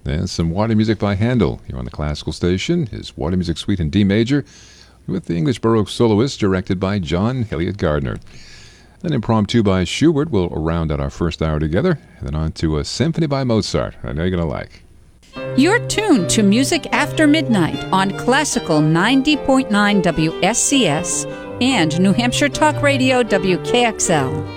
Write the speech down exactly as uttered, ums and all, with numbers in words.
and some Water music by Handel here on the Classical Station. His Water Music Suite in D major with the English Baroque soloist directed by John Hilliard Gardner. An impromptu by Schubert will round out our first hour together, and then on to a symphony by Mozart I know you're going to like. You're tuned to Music After Midnight on Classical ninety point nine W S C S and New Hampshire Talk Radio W K X L.